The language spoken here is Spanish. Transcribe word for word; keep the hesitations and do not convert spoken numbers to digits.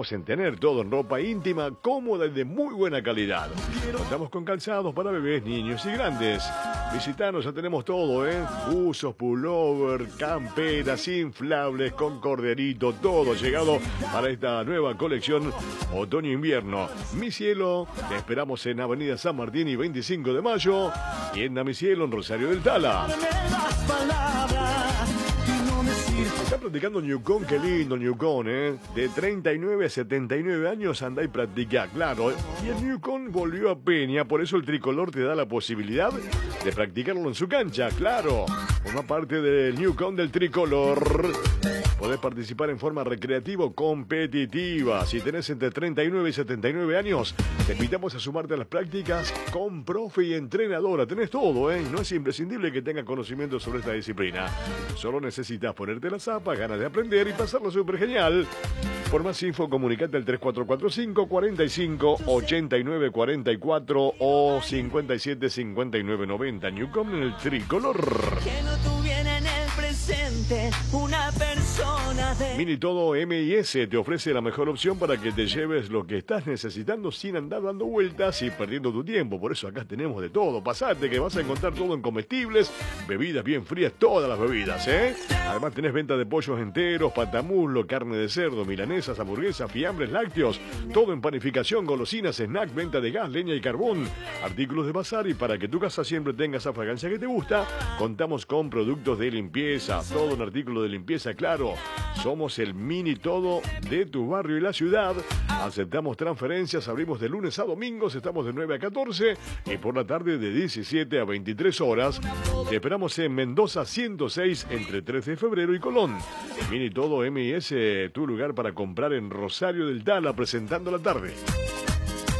pensamos en tener todo en ropa íntima, cómoda y de muy buena calidad. Contamos con calzados para bebés, niños y grandes. Visitanos, ya tenemos todo, ¿eh? Buzos, pullover, camperas, inflables, con corderito, todo llegado para esta nueva colección otoño-invierno. Mi Cielo, te esperamos en Avenida San Martín y veinticinco de mayo. Tienda Mi Cielo en Rosario del Tala. Está practicando Newcon, qué lindo Newcon, ¿eh? De treinta y nueve a setenta y nueve años anda y practica, claro. Y el Newcon volvió a Peña, por eso el tricolor te da la posibilidad de practicarlo en su cancha, claro. Forma parte del Newcon del tricolor. Podés participar en forma recreativa o competitiva. Si tenés entre treinta y nueve y setenta y nueve años, te invitamos a sumarte a las prácticas con profe y entrenadora. Tenés todo, ¿eh? No es imprescindible que tengas conocimiento sobre esta disciplina. Solo necesitas ponerte la zapa, ganas de aprender y pasarlo súper genial. Por más info, comunicate al tres cuatro cuatro cinco, cuarenta y cinco, ochenta y nueve cuarenta y cuatro o cincuenta y siete cincuenta y nueve noventa. Newcom en el tricolor. Que no tuviera en el presente una persona de... Mini Todo M I S te ofrece la mejor opción para que te lleves lo que estás necesitando sin andar dando vueltas y perdiendo tu tiempo. Por eso acá tenemos de todo. Pasate que vas a encontrar todo en comestibles, bebidas bien frías, todas las bebidas, ¿eh? Además tenés venta de pollos enteros, patamuslo, carne de cerdo, milanesas, hamburguesas, fiambres, lácteos, todo en panificación, golosinas, snack, venta de gas, leña y carbón, artículos de bazar, y para que tu casa siempre tenga esa fragancia que te gusta, contamos con productos de limpieza, todo un artículo de limpieza, claro. Somos el Mini Todo de tu barrio y la ciudad. Aceptamos transferencias, abrimos de lunes a domingos, estamos de nueve a catorce y por la tarde de diecisiete a veintitrés horas. Te esperamos en Mendoza ciento seis entre trece de febrero y Colón. Mini Todo M I S, tu lugar para comprar en Rosario del Tala, presentando la tarde.